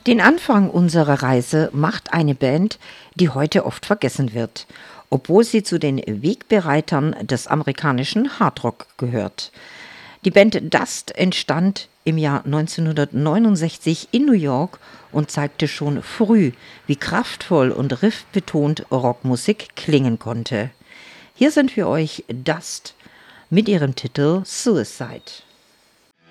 Den Anfang unserer Reise macht eine Band, die heute oft vergessen wird, obwohl sie zu den Wegbereitern des amerikanischen Hardrock gehört. Die Band Dust entstand im Jahr 1969 in New York und zeigte schon früh, wie kraftvoll und riffbetont Rockmusik klingen konnte. Hier sind für euch Dust mit ihrem Titel Suicide.